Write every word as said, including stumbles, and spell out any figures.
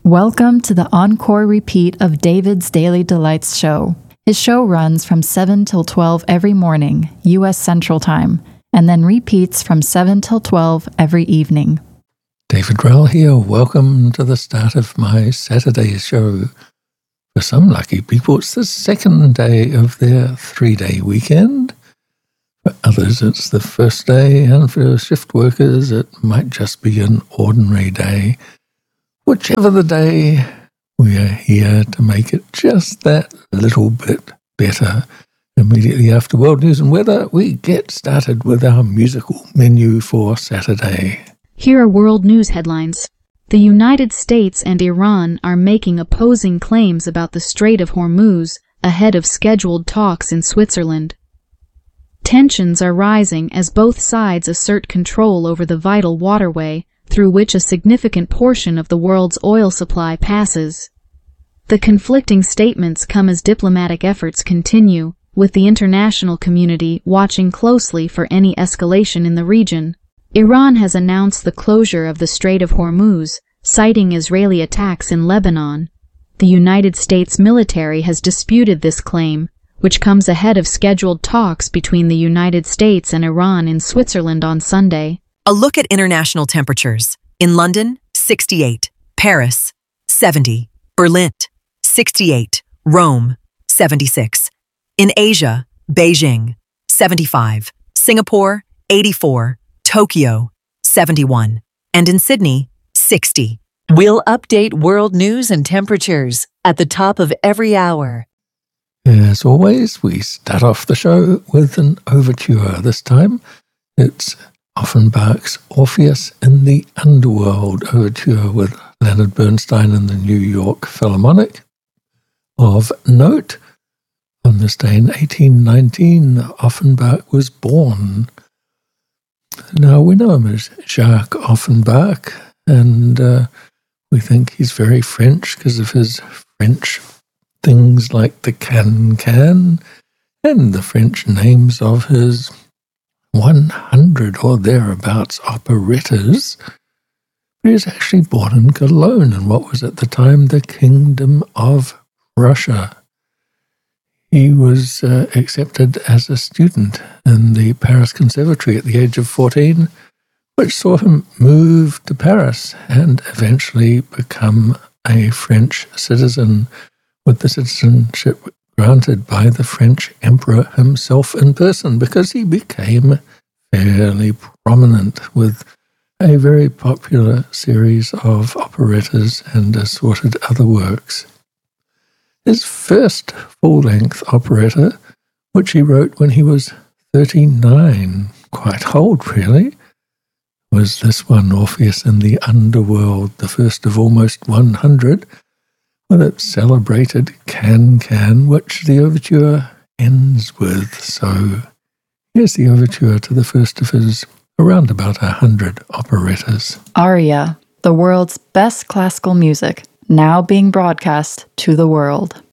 Welcome to the encore repeat of David's Daily Delights show. His show runs from seven till twelve every morning, U S Central Time, and then repeats from seven till twelve every evening. David Rowell here. Welcome to the start of my Saturday show. For some lucky people, it's the second day of their three-day weekend. For others, it's the first day, and for shift workers, it might just be an ordinary day. Whichever the day, we are here to make it just that little bit better. Immediately after World News and Weather, we get started with our musical menu for Saturday. Here are world news headlines. The United States and Iran are making opposing claims about the Strait of Hormuz ahead of scheduled talks in Switzerland. Tensions are rising as both sides assert control over the vital waterway through which a significant portion of the world's oil supply passes. The conflicting statements come as diplomatic efforts continue, with the international community watching closely for any escalation in the region. Iran has announced the closure of the Strait of Hormuz, citing Israeli attacks in Lebanon. The United States military has disputed this claim, which comes ahead of scheduled talks between the United States and Iran in Switzerland on Sunday. A look at international temperatures. In London, sixty-eight. Paris, seventy. Berlin, sixty-eight. Rome, seventy-six. In Asia, Beijing, seventy-five. Singapore, eighty-four. Tokyo, seventy-one. And in Sydney, sixty. We'll update world news and temperatures at the top of every hour. As always, we start off the show with an overture. This time, it's Offenbach's Orpheus in the Underworld overture with Leonard Bernstein and the New York Philharmonic. Of note, on this day in eighteen nineteen, Offenbach was born. Now, we know him as Jacques Offenbach, and uh, we think he's very French because of his French things like the can-can and the French names of his one hundred or thereabouts operettas. But he was actually born in Cologne, in what was at the time the Kingdom of Prussia. He was uh, accepted as a student in the Paris Conservatory at the age of fourteen, which saw him move to Paris and eventually become a French citizen, with the citizenship granted by the French Emperor himself in person, because he became fairly prominent with a very popular series of operettas and assorted other works. His first full-length operetta, which he wrote when he was thirty-nine, quite old really, was this one, Orpheus in the Underworld, the first of almost one hundred, with its celebrated can-can, which the overture ends with. So here's the overture to the first of his around about a hundred operettas. Aria, the world's best classical music, now being broadcast to the world.